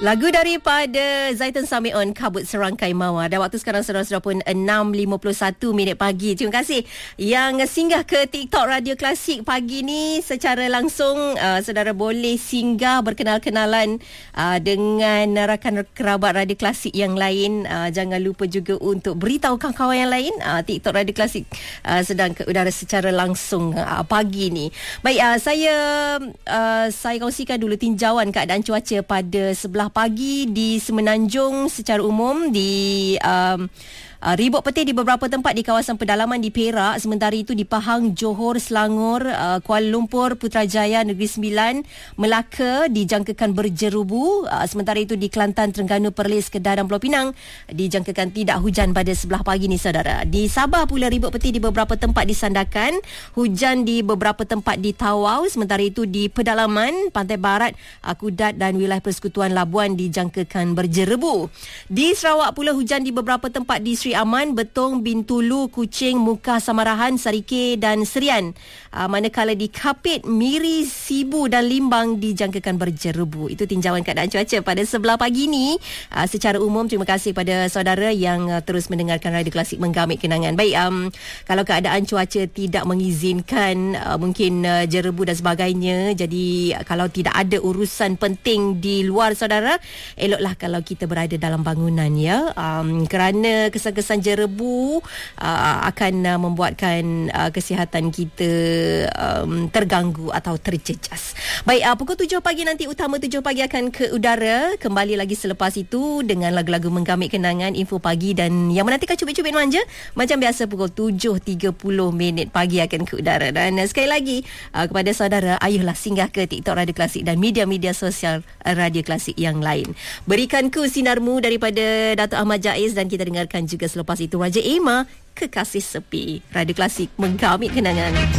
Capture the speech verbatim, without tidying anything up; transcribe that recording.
Lagu daripada Zaitun Samion, Kabut Serangkai Mawar. Dan waktu sekarang sudah-sudah pun enam lima puluh satu minit pagi. Terima kasih yang singgah ke TikTok Radio Klasik pagi ni secara langsung. Uh, saudara boleh singgah berkenal-kenalan uh, dengan rakan kerabat Radio Klasik yang lain. Uh, jangan lupa juga untuk beritahu kawan-kawan yang lain. Uh, TikTok Radio Klasik uh, sedang ke udara secara langsung uh, pagi ni. Baik, uh, saya uh, saya kongsikan dulu tinjauan keadaan cuaca pada sebelah pagi di Semenanjung secara umum, di um, Uh, ribut petir di beberapa tempat di kawasan pedalaman di Perak. Sementara itu di Pahang, Johor, Selangor, uh, Kuala Lumpur, Putrajaya, Negeri Sembilan, Melaka dijangkakan berjerubu. Uh, sementara itu di Kelantan, Terengganu, Perlis, Kedah dan Pulau Pinang dijangkakan tidak hujan pada sebelah pagi ni, saudara. Di Sabah pula ribut petir di beberapa tempat disandarkan. Hujan di beberapa tempat di Tawau. Sementara itu di pedalaman, Pantai Barat, uh, Kudat dan wilayah Persekutuan Labuan dijangkakan berjerubu. Di Sarawak pula hujan di beberapa tempat di Sri Aman, Betong, Bintulu, Kuching, Mukah, Samarahan, Sarike dan Serian. Uh, manakala di Kapit, Miri, Sibu dan Limbang dijangkakan berjerubu. Itu tinjauan keadaan cuaca pada sebelah pagi ni. Uh, secara umum, terima kasih pada saudara yang uh, terus mendengarkan Radio Klasik Menggamit Kenangan. Baik, um, kalau keadaan cuaca tidak mengizinkan, uh, mungkin uh, jerubu dan sebagainya. Jadi uh, kalau tidak ada urusan penting di luar, saudara, eloklah kalau kita berada dalam bangunan, ya. Um, kerana kesan kesan jerebu uh, akan uh, membuatkan uh, kesihatan kita um, terganggu atau terjejas. Baik, uh, pukul tujuh pagi nanti, Utama tujuh pagi akan ke udara. Kembali lagi selepas itu dengan lagu-lagu Menggamit Kenangan, Info Pagi dan yang menantikan cubit-cubit manja. Macam biasa pukul tujuh tiga puluh minit pagi akan ke udara. Dan uh, sekali lagi uh, kepada saudara, ayuhlah singgah ke TikTok Radio Klasik dan media-media sosial Radio Klasik yang lain. Berikan ku sinarmu daripada Datuk Ahmad Jaiz dan kita dengarkan juga selepas itu Raja Ema, Kekasih Sepi. Radio Klasik Menggamit Kenangan.